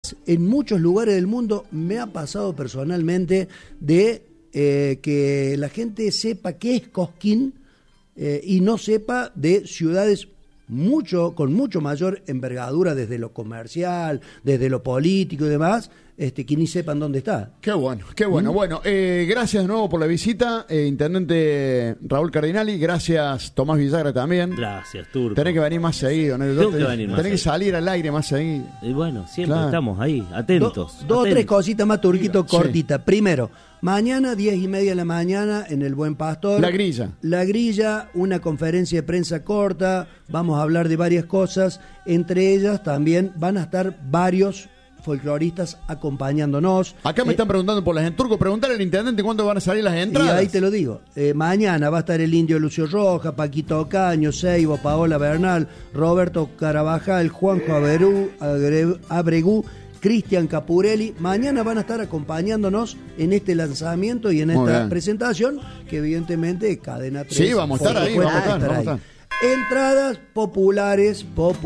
chats en muchos lugares del mundo. Me ha pasado personalmente de que la gente sepa qué es Cosquín y no sepa de ciudades con mucho mayor envergadura desde lo comercial, desde lo político y demás, que ni sepan dónde está. Qué bueno, qué bueno. Bueno, gracias de nuevo por la visita, intendente Raúl Cardinali, gracias Tomás Villagra también. Gracias, Turco. Tenés que venir más seguido, ¿no? Tenés que salir al aire más seguido. Y bueno, siempre estamos ahí, atentos. Dos o tres cositas más, Turquito, cortitas. Sí. Primero, mañana, 10:30 de la mañana, en el Buen Pastor. La Grilla. La Grilla, una conferencia de prensa corta. Vamos a hablar de varias cosas. Entre ellas también van a estar varios folcloristas acompañándonos. Acá me están preguntando por las entradas. Turco, preguntarle al intendente cuándo van a salir las entradas. Y ahí te lo digo. Mañana va a estar el Indio Lucio Roja, Paquito Caño, Seibo, Paola Bernal, Roberto Carabajal, Juanjo Abregú, Cristian Capurelli. Mañana van a estar acompañándonos en este lanzamiento y en esta presentación, que evidentemente Cadena 3. Sí, vamos a estar ahí, vamos a estar. Entradas populares,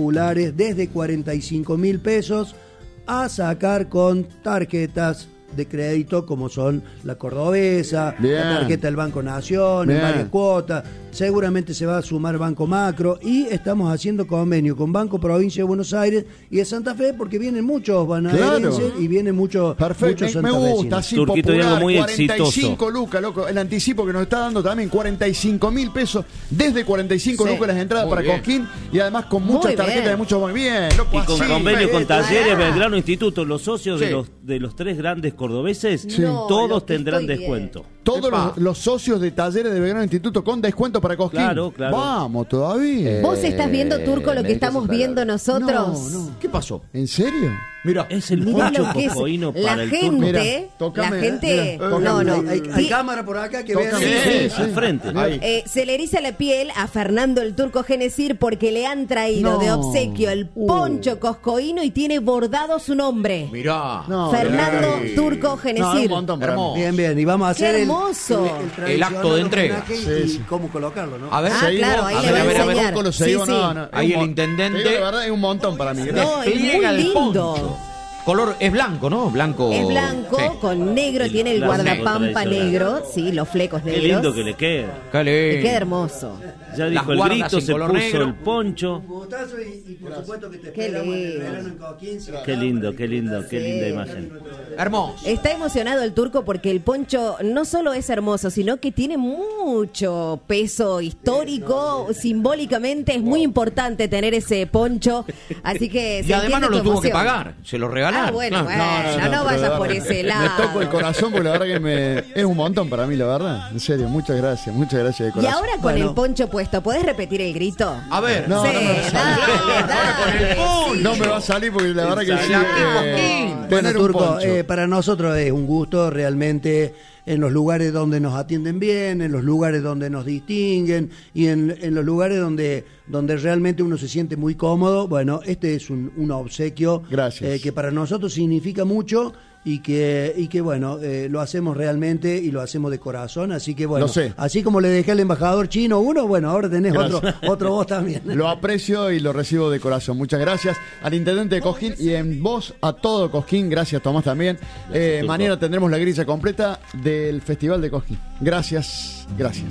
desde 45.000 pesos, a sacar con tarjetas de crédito como son la Cordobesa, la tarjeta del Banco Nación, en varias cuotas. Seguramente se va a sumar Banco Macro y estamos haciendo convenio con Banco Provincia de Buenos Aires y de Santa Fe porque vienen muchos bonaerenses y vienen muchos santafesinos. Me gusta, así Turquito, popular, algo muy 45 exitoso. lucas, loco. El anticipo que nos está dando también, 45.000 pesos, desde 45 lucas las entradas para Cosquín y además con muchas tarjetas de muchos. Muy bien, loco. Y con así, convenio con Talleres Belgrano Instituto, los socios de los tres grandes cordobeses, todos tendrán descuento. Todos los socios de Talleres de Belgrano Instituto con descuento para Cosquín. Claro. Vamos, todavía. ¿Vos estás viendo, Turco, lo que estamos viendo nosotros? No. ¿Qué pasó? ¿En serio? Mira, es el Mirá poncho lo que es coscoíno la para el gente, turno. Mira, la gente, no. Hay cámara por acá que vean. Sí, al frente. Se le eriza la piel a Fernando el Turco Genesir porque le han traído de obsequio el poncho coscoíno y tiene bordado su nombre. mirá. Fernando Turco No, Genesir. un montón, Hermoso. Bien. Y vamos a hacer hermoso. El acto de entrega. Y cómo colocarlo, ¿no? A ver, claro, ahí le va a enseñar. ahí el intendente. La verdad es un montón para mí. No, es muy lindo. Color es blanco, ¿no? Blanco. Es blanco, Sí. con negro, tiene el blanco guardapampa tradicional. negro, sí, los flecos Qué negros. lindo que le queda. Qué Le lindo. queda hermoso. Ya Las dijo el guardas grito, en se color puso negro. el poncho. Gustazo y por supuesto que te Qué esperamos en el lindo. verano en Coquín. Qué lindo, qué linda imagen. Hermoso. Está emocionado el Turco porque el poncho no solo es hermoso, sino que tiene mucho peso histórico, simbólicamente es muy importante tener ese poncho, así que Y además no lo tuvo que pagar, se lo regalaron. Ah, bueno, Claro. no vayas por ese Me lado. toco el corazón porque la verdad que es un montón para mí, la verdad. En serio, muchas gracias de Y corazón. ahora con el poncho puesto, ¿podés repetir el grito? A ver. No, Sí, no me va a salir. dale. No me va a salir porque la verdad que sí. Exacto. Bueno, tener un Turco, poncho. para nosotros es un gusto realmente en los lugares donde nos atienden bien, en los lugares donde nos distinguen y en los lugares donde realmente uno se siente muy cómodo. Bueno, este es un obsequio que para nosotros significa mucho y que bueno, lo hacemos realmente y lo hacemos de corazón, así que bueno, así como le dejé al embajador chino uno, bueno, ahora tenés otro vos también. Lo aprecio y lo recibo de corazón. Muchas gracias al intendente de Cosquín y en voz a todo Cosquín. Gracias, Tomás, también. Mañana tendremos la grilla completa del Festival de Cosquín. Gracias.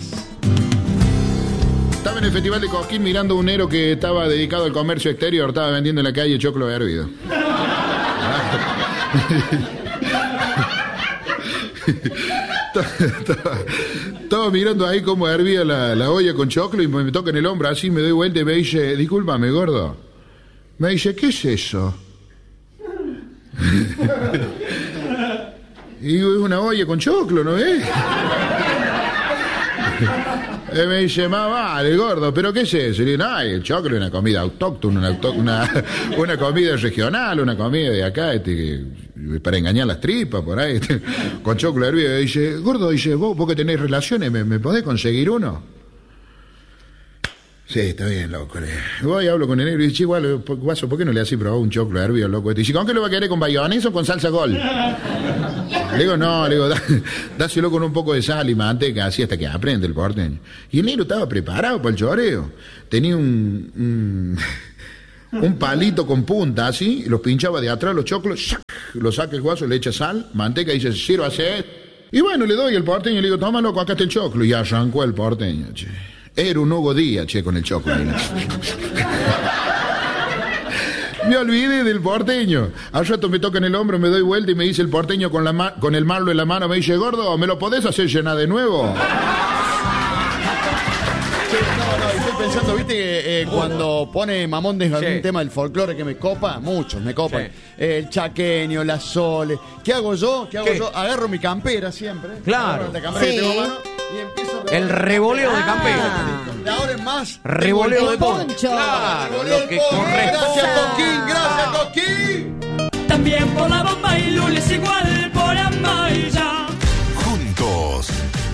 Estaba en el Festival de Cosquín mirando un ero que estaba dedicado al comercio exterior, estaba vendiendo en la calle choclo hervido. Estaba mirando ahí cómo hervía la olla con choclo y me toca en el hombro así, me doy vuelta y me dice, discúlpame, gordo. Me dice, ¿qué es eso? Y digo, es una olla con choclo, ¿no ves? Y me dice, más vale, gordo, ¿pero qué es eso? Y le digo, no, el choclo es una comida autóctona, una comida regional, una comida de acá, para engañar las tripas, por ahí, con choclo hervido. Y dice, gordo, vos que tenés relaciones, ¿me podés conseguir uno? Sí, está bien, loco. Voy y hablo con el negro y dice, igual, guaso, ¿por qué no le haces probar un choclo hervido, loco? Y dice, ¿con qué lo va a querer? ¿Con bayonesa o con salsa gol? Le digo, no, dáselo con un poco de sal y manteca, así hasta que aprende el porteño. Y el negro estaba preparado para el choreo. Tenía un un palito con punta así, y los pinchaba de atrás los choclos, ¡shac! Lo saca el guaso, le echa sal, manteca y dice, sírvase. Y bueno, le doy el porteño y le digo, toma loco, acá está el choclo. Y arrancó el porteño, che. Era un Hugo Díaz, che, con el choclo. Me olvidé del porteño. Al rato me toca en el hombro, me doy vuelta y me dice el porteño con el marlo en la mano, me dice, gordo, ¿me lo podés hacer llenar de nuevo? Estoy pensando, viste, que cuando pone Mamondes algún tema del folclore que me copa, muchos me copan. El chaqueño, la sole. ¿Qué hago yo? Agarro mi campera siempre. Claro. La campera que tengo a mano y empiezo a el revoleo de campera. De ahora en más. Revoleo de poncho. Claro, lo que corresponde. Gracias, Coquín. También por la bomba y lunes igual por Amaya. Juntos.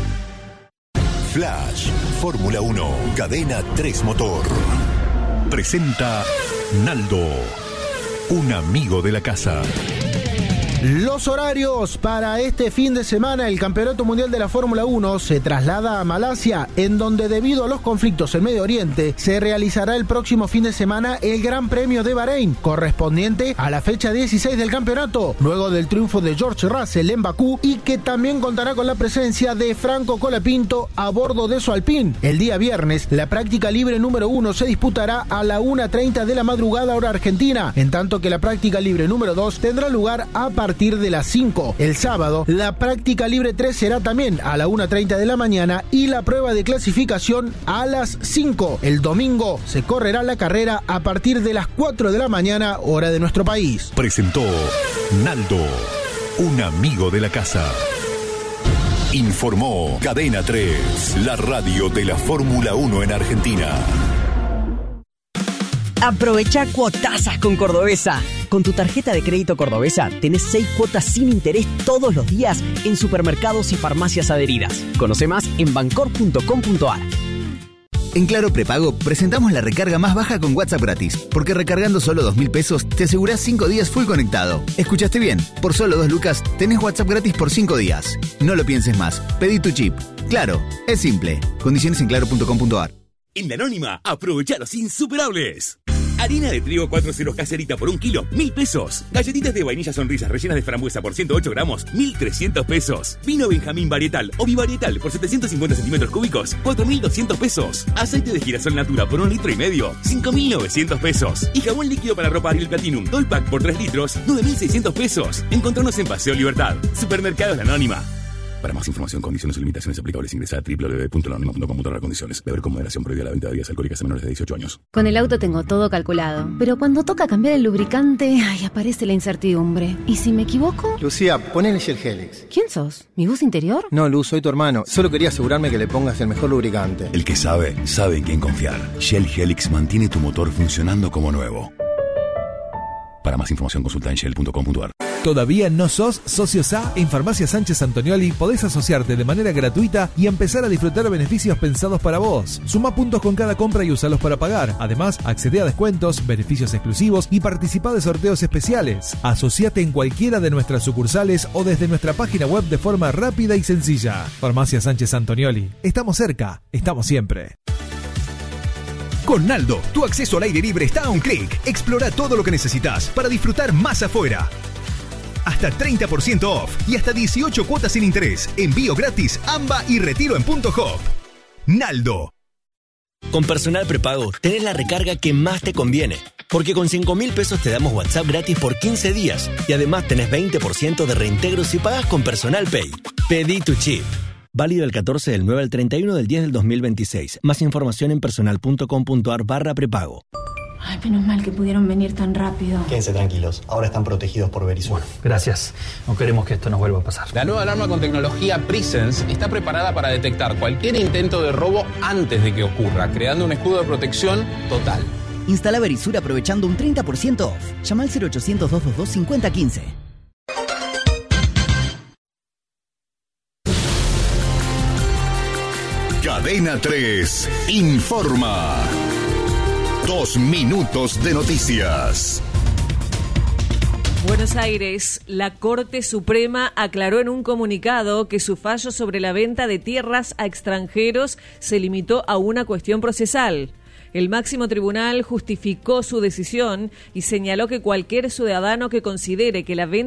Flash, Fórmula 1, Cadena 3 Motor. Presenta Naldo, un amigo de la casa. Los horarios para este fin de semana, el Campeonato Mundial de la Fórmula 1 se traslada a Malasia, en donde debido a los conflictos en Medio Oriente, se realizará el próximo fin de semana el Gran Premio de Bahrein, correspondiente a la fecha 16 del campeonato, luego del triunfo de George Russell en Bakú, y que también contará con la presencia de Franco Colapinto a bordo de su Alpine. El día viernes, la práctica libre número 1 se disputará a la 1:30 de la madrugada hora argentina, en tanto que la práctica libre número 2 tendrá lugar a partir de las 5. El sábado, la práctica libre 3 será también a la 1:30 de la mañana y la prueba de clasificación a las 5. El domingo se correrá la carrera a partir de las 4 de la mañana, hora de nuestro país. Presentó Naldo, un amigo de la casa. Informó Cadena 3, la radio de la Fórmula 1 en Argentina. Aprovecha cuotazas con Cordobesa. Con tu tarjeta de crédito Cordobesa tenés 6 cuotas sin interés todos los días en supermercados y farmacias adheridas. Conoce más en bancor.com.ar. En Claro Prepago presentamos la recarga más baja con WhatsApp gratis, porque recargando solo 2.000 pesos te asegurás 5 días full conectado. ¿Escuchaste bien? Por solo 2 lucas tenés WhatsApp gratis por 5 días. No lo pienses más. Pedí tu chip. Claro, es simple. Condiciones en claro.com.ar. En La Anónima, aprovecha los insuperables. Harina de trigo 4 ceros caserita por 1 kilo, 1.000 pesos. Galletitas de vainilla sonrisas rellenas de frambuesa por 108 gramos, 1.300 pesos. Vino Benjamín varietal o bivarietal por 750 centímetros cúbicos, 4.200 pesos. Aceite de girasol Natura por 1,5 litros, 5.900 pesos. Y jabón líquido para ropa Ariel Platinum Doll Pack por 3 litros, 9.600 pesos. Encontrarnos en Paseo Libertad. Supermercados La Anónima. Para más información, condiciones y limitaciones aplicables, ingresa a www.laanonima.com.ar. Condiciones. Beber con moderación, prohibida la venta de bebidas alcohólicas a menores de 18 años. Con el auto tengo todo calculado, pero cuando toca cambiar el lubricante, aparece la incertidumbre. ¿Y si me equivoco? Lucía, ponele Shell Helix. ¿Quién sos? ¿Mi voz interior? No, Luz, soy tu hermano. Solo quería asegurarme que le pongas el mejor lubricante. El que sabe, sabe en quién confiar. Shell Helix mantiene tu motor funcionando como nuevo. Para más información, consulta en shell.com.ar. ¿Todavía no sos socio SA? En Farmacia Sánchez Antonioli podés asociarte de manera gratuita y empezar a disfrutar beneficios pensados para vos. Suma puntos con cada compra y usalos para pagar. Además, accede a descuentos, beneficios exclusivos y participa de sorteos especiales. Asociate en cualquiera de nuestras sucursales o desde nuestra página web de forma rápida y sencilla. Farmacia Sánchez Antonioli. Estamos cerca, estamos siempre. Con Naldo, tu acceso al aire libre está a un clic. Explora todo lo que necesitas para disfrutar más afuera. Hasta 30% off y hasta 18 cuotas sin interés. Envío gratis, AMBA y retiro en Punto Hop. Naldo. Con Personal Prepago tenés la recarga que más te conviene. Porque con 5.000 pesos te damos WhatsApp gratis por 15 días. Y además tenés 20% de reintegro si pagas con Personal Pay. Pedí tu chip. Válido el 14 del 9 al 31 del 10 del 2026. Más información en personal.com.ar/prepago. Ay, menos mal que pudieron venir tan rápido. Quédense tranquilos, ahora están protegidos por Verisur. Gracias, no queremos que esto nos vuelva a pasar. La nueva alarma con tecnología Presence está preparada para detectar cualquier intento de robo antes de que ocurra, creando un escudo de protección total. Instala Verisur aprovechando un 30% off. Llama al 0800-222-5015. Cadena 3 informa. 2 minutos de noticias. Buenos Aires, la Corte Suprema aclaró en un comunicado que su fallo sobre la venta de tierras a extranjeros se limitó a una cuestión procesal. El máximo tribunal justificó su decisión y señaló que cualquier ciudadano que considere que la venta